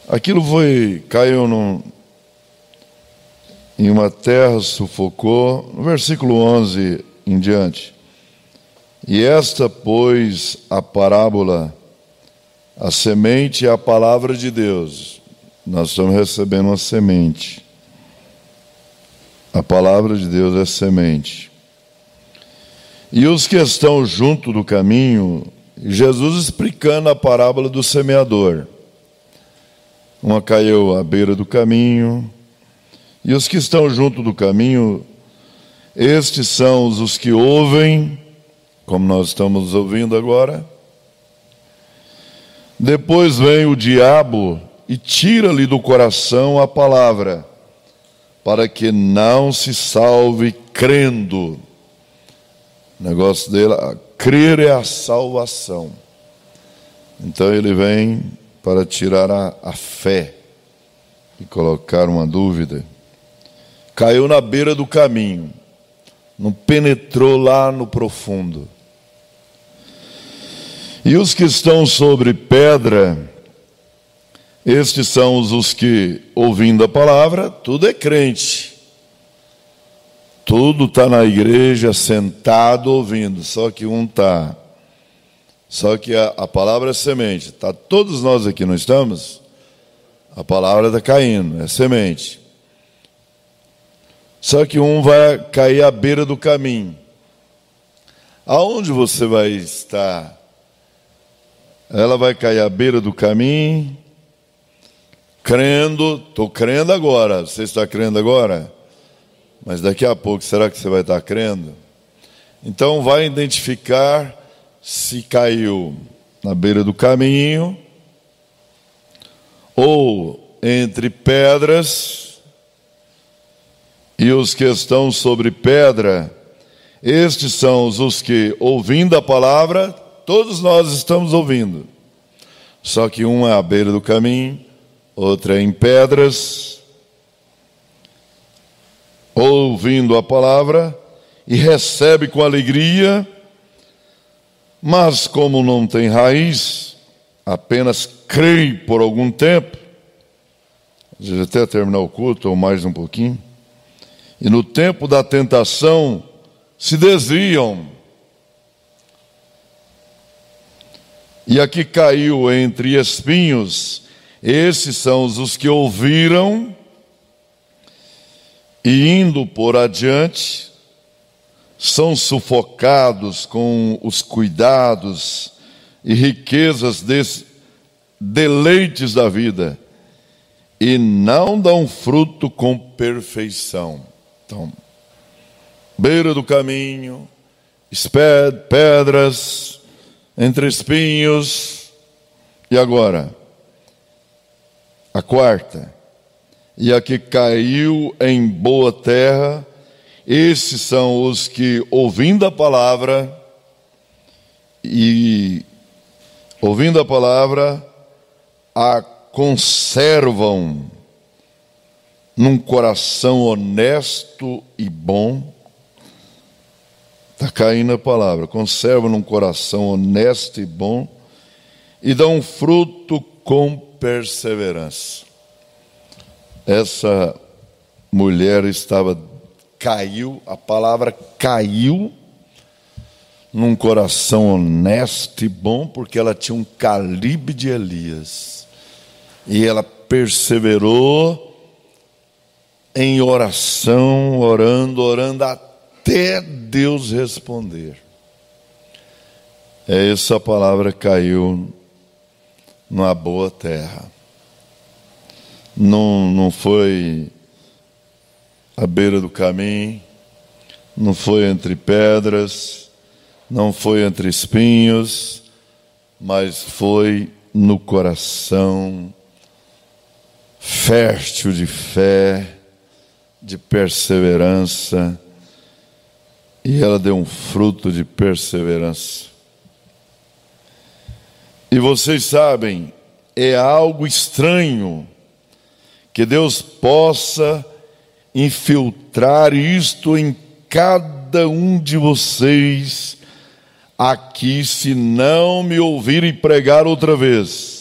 Aquilo caiu em uma terra, sufocou. No versículo 11 em diante. E esta, pois, a parábola, a semente é a palavra de Deus. Nós estamos recebendo uma semente. A palavra de Deus é semente. E os que estão junto do caminho, Jesus explicando a parábola do semeador. Uma caiu à beira do caminho, e os que estão junto do caminho, estes são os que ouvem, como nós estamos ouvindo agora. Depois vem o diabo e tira-lhe do coração a palavra, para que não se salve crendo. O negócio dele, crer é a salvação. Então ele vem para tirar a fé e colocar uma dúvida. Caiu na beira do caminho, não penetrou lá no profundo. E os que estão sobre pedra, estes são os que, ouvindo a palavra, tudo é crente. Tudo está na igreja, sentado, ouvindo. Só que Só que a palavra é semente. Todos nós aqui, não estamos? A palavra está caindo, é semente. Só que um vai cair à beira do caminho. Aonde você vai estar? Ela vai cair à beira do caminho, crendo. Estou crendo agora. Você está crendo agora? Mas daqui a pouco, será que você vai estar crendo? Então vai identificar se caiu na beira do caminho ou entre pedras. E os que estão sobre pedra, estes são os que, ouvindo a palavra, todos nós estamos ouvindo. Só que um é à beira do caminho, outro é em pedras, ouvindo a palavra, e recebe com alegria, mas como não tem raiz, apenas crê por algum tempo, às vezes até terminar o culto, ou mais um pouquinho, e no tempo da tentação se desviam. E aqui caiu entre espinhos, esses são os que ouviram, e indo por adiante, são sufocados com os cuidados e riquezas desses deleites da vida, e não dão fruto com perfeição. Então, beira do caminho, pedras, entre espinhos, e agora, a quarta, e a que caiu em boa terra, esses são os que, ouvindo a palavra, a conservam num coração honesto e bom. Está caindo a palavra. Conservam num coração honesto e bom e dão fruto com perseverança. Essa mulher caiu, a palavra caiu num coração honesto e bom, porque ela tinha um calibre de Elias. E ela perseverou em oração, orando até Deus responder. Essa palavra caiu numa boa terra. Não foi à beira do caminho, não foi entre pedras, não foi entre espinhos, mas foi no coração fértil de fé, de perseverança, e ela deu um fruto de perseverança. E vocês sabem, é algo estranho que Deus possa infiltrar isto em cada um de vocês aqui, se não me ouvirem pregar outra vez.